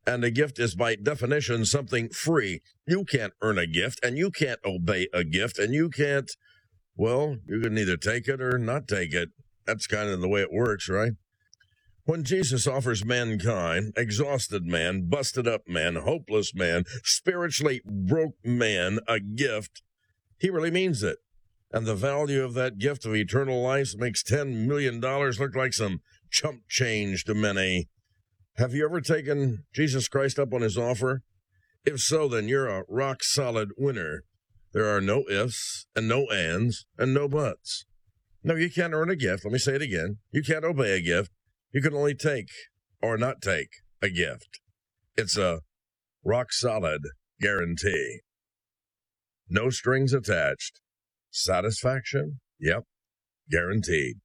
And a gift is by definition something free. You can't earn a gift, and you can't obey a gift, and you can't, well, you can either take it or not take it. That's kind of the way it works, right? When Jesus offers mankind, exhausted man, busted up man, hopeless man, spiritually broke man, a gift, he really means it. And the value of that gift of eternal life makes $10 million look like some chump change to many. Have you ever taken Jesus Christ up on his offer? If so, then you're a rock-solid winner. There are no ifs and no ands and no buts. No, you can't earn a gift. Let me say it again. You can't obey a gift. You can only take or not take a gift. It's a rock-solid guarantee. No strings attached. Satisfaction? Yep, guaranteed.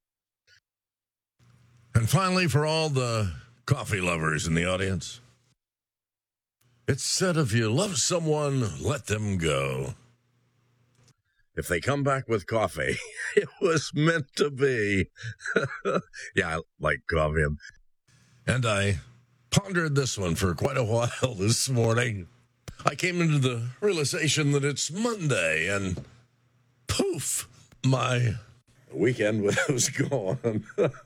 And finally, for all the coffee lovers in the audience, it's said if you love someone, let them go. If they come back with coffee, it was meant to be. Yeah, I like coffee. And I pondered this one for quite a while this morning. I came into the realization that it's Monday, and poof, my weekend was gone.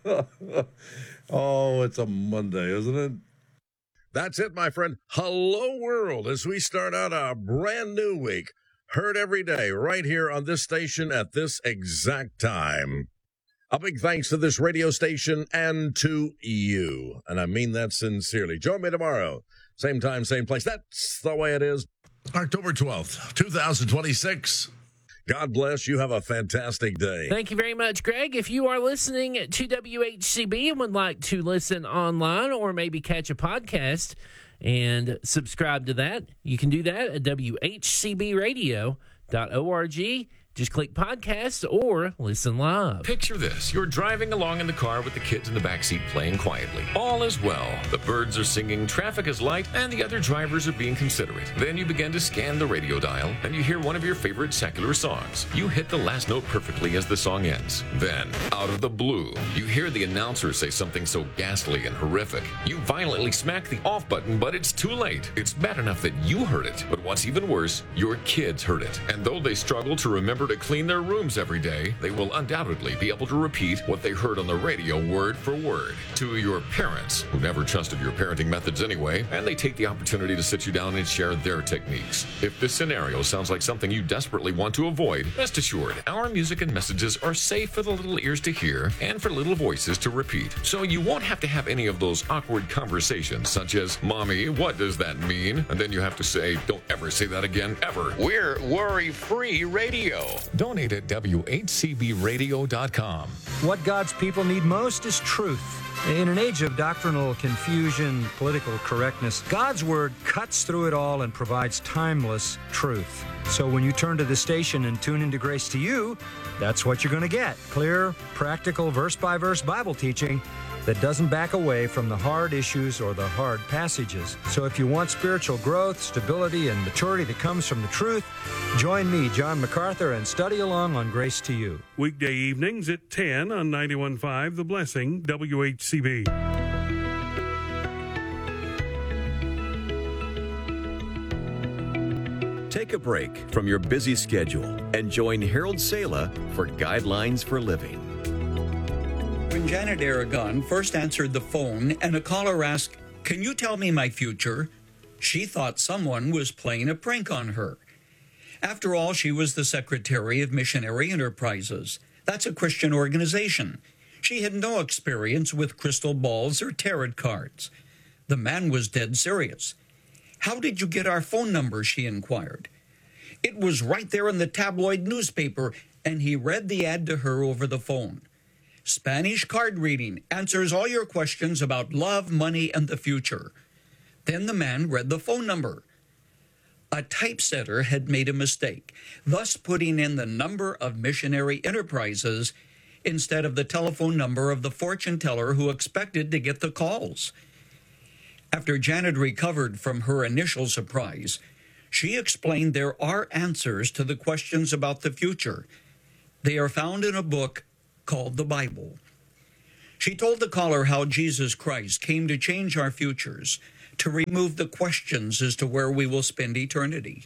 Oh, it's a Monday, isn't it? That's it, my friend. Hello, world, as we start out a brand new week. Heard every day right here on this station at this exact time. A big thanks to this radio station and to you. And I mean that sincerely. Join me tomorrow. Same time, same place. That's the way it is. October 12th, 2026. God bless. You have a fantastic day. Thank you very much, Greg. If you are listening to WHCB and would like to listen online or maybe catch a podcast and subscribe to that, you can do that at WHCBradio.org. Just click podcast or listen live. Picture this. You're driving along in the car with the kids in the backseat playing quietly. All is well. The birds are singing, traffic is light, and the other drivers are being considerate. Then you begin to scan the radio dial, and you hear one of your favorite secular songs. You hit the last note perfectly as the song ends. Then, out of the blue, you hear the announcer say something so ghastly and horrific. You violently smack the off button, but it's too late. It's bad enough that you heard it, but what's even worse, your kids heard it. And though they struggle to remember to clean their rooms every day, they will undoubtedly be able to repeat what they heard on the radio word for word to your parents, who never trusted your parenting methods anyway, and they take the opportunity to sit you down and share their techniques. If this scenario sounds like something you desperately want to avoid, rest assured, our music and messages are safe for the little ears to hear and for little voices to repeat. So you won't have to have any of those awkward conversations such as, "Mommy, what does that mean?" And then you have to say, "Don't ever say that again, ever." We're worry-free radio. Donate at WHCBradio.com. What God's people need most is truth. In an age of doctrinal confusion, political correctness, God's Word cuts through it all and provides timeless truth. So when you turn to the station and tune into Grace to You, that's what you're going to get. Clear, practical, verse-by-verse Bible teaching that doesn't back away from the hard issues or the hard passages. So if you want spiritual growth, stability, and maturity that comes from the truth, join me, John MacArthur, and study along on Grace to You. Weekday evenings at 10 on 91.5 The Blessing, WHCB. Take a break from your busy schedule and join Harold Sala for Guidelines for Living. When Janet Aragon first answered the phone and a caller asked, "Can you tell me my future?" she thought someone was playing a prank on her. After all, she was the secretary of Missionary Enterprises. That's a Christian organization. She had no experience with crystal balls or tarot cards. The man was dead serious. "How did you get our phone number?" she inquired. It was right there in the tabloid newspaper, and he read the ad to her over the phone. Spanish card reading answers all your questions about love, money, and the future. Then the man read the phone number. A typesetter had made a mistake, thus putting in the number of Missionary Enterprises instead of the telephone number of the fortune teller who expected to get the calls. After Janet recovered from her initial surprise, she explained there are answers to the questions about the future. They are found in a book called the Bible. She told the caller how Jesus Christ came to change our futures, to remove the questions as to where we will spend eternity.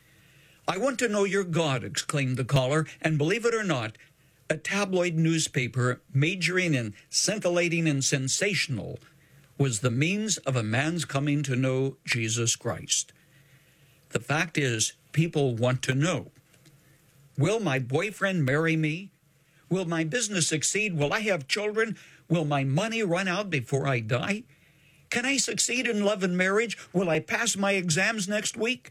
"I want to know your God," exclaimed the caller, and believe it or not, a tabloid newspaper majoring in scintillating and sensational was the means of a man's coming to know Jesus Christ. The fact is, people want to know. Will my boyfriend marry me? Will my business succeed? Will I have children? Will my money run out before I die? Can I succeed in love and marriage? Will I pass my exams next week?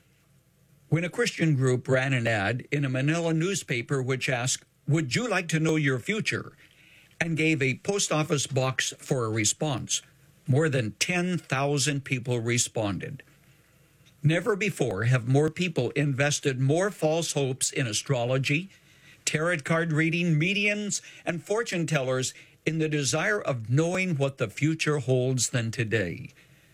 When a Christian group ran an ad in a Manila newspaper which asked, "Would you like to know your future?" and gave a post office box for a response, more than 10,000 people responded. Never before have more people invested more false hopes in astrology, tarot card reading, mediums, and fortune tellers in the desire of knowing what the future holds than today.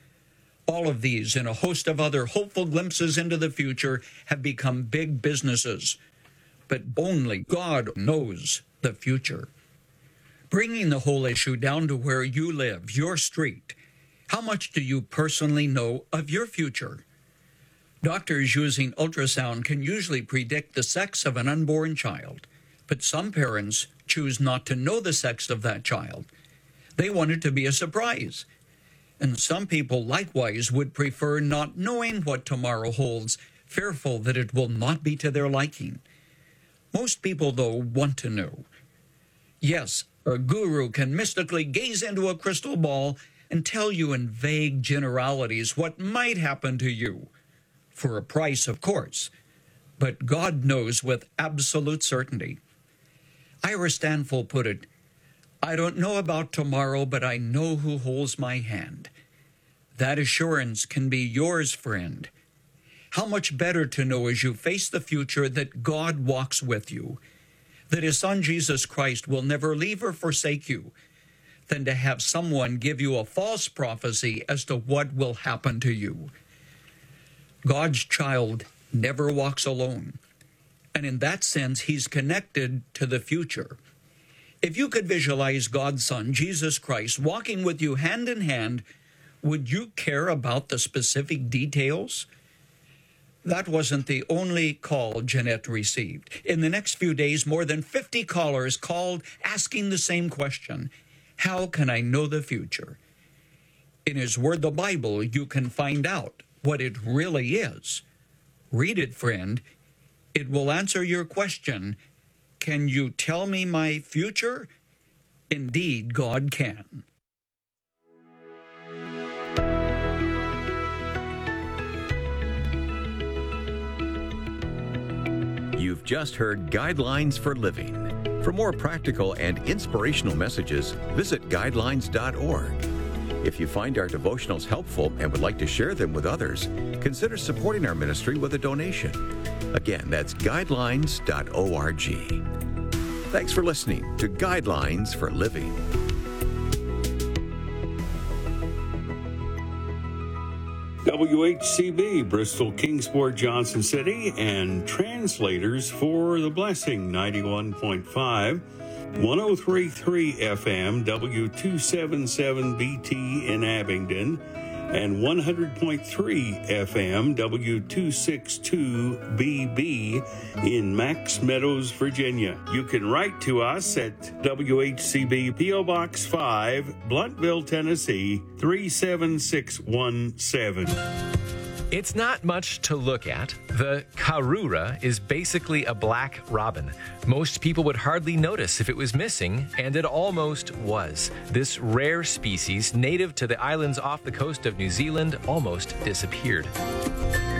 All of these and a host of other hopeful glimpses into the future have become big businesses. But only God knows the future. Bringing the whole issue down to where you live, your street, how much do you personally know of your future? Doctors using ultrasound can usually predict the sex of an unborn child, but some parents choose not to know the sex of that child. They want it to be a surprise. And some people likewise would prefer not knowing what tomorrow holds, fearful that it will not be to their liking. Most people, though, want to know. Yes, a guru can mystically gaze into a crystal ball and tell you in vague generalities what might happen to you. For a price, of course, but God knows with absolute certainty. Ira Stanfel put it, "I don't know about tomorrow, but I know who holds my hand." That assurance can be yours, friend. How much better to know as you face the future that God walks with you, that His Son Jesus Christ will never leave or forsake you, than to have someone give you a false prophecy as to what will happen to you. God's child never walks alone, and in that sense, He's connected to the future. If you could visualize God's Son, Jesus Christ, walking with you hand in hand, would you care about the specific details? That wasn't the only call Jeanette received. In the next few days, more than 50 callers called asking the same question: how can I know the future? In His Word, the Bible, you can find out what it really is. Read it, friend. It will answer your question, can you tell me my future? Indeed, God can. You've just heard Guidelines for Living. For more practical and inspirational messages, visit guidelines.org. If you find our devotionals helpful and would like to share them with others, consider supporting our ministry with a donation. Again, that's guidelines.org. Thanks for listening to Guidelines for Living. WHCB, Bristol, Kingsport, Johnson City, and translators for The Blessing, 91.5, 103.3 FM, W277BT in Abingdon, and 100.3 FM, W262BB in Max Meadows, Virginia. You can write to us at WHCB P.O. Box 5, Bluntville, Tennessee, 37617. It's not much to look at. The Karura is basically a black robin. Most people would hardly notice if it was missing, and it almost was. This rare species, native to the islands off the coast of New Zealand, almost disappeared.